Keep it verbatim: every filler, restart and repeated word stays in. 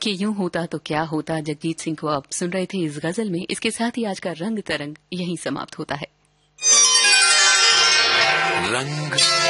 कि यूं होता तो क्या होता जगजीत सिंह को आप सुन रहे थे इस गजल में। इसके साथ ही आज का रंग तरंग यहीं समाप्त होता है। रंग